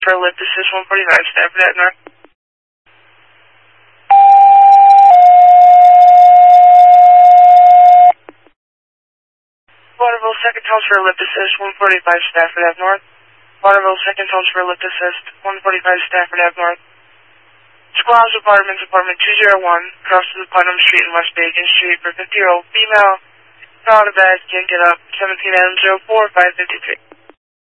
for ellipsis 145, Stafford Ave North. Waterville, second tones for ellipsis 145, Stafford Ave North. Waterville, second tones for ellipsis 145, Stafford Ave North. Squaws Apartments, apartment 201, across to the Putnam Street and West Bacon Street for 50-year-old female. Fell out of bed, can't get up, 17 Adams 04, 553.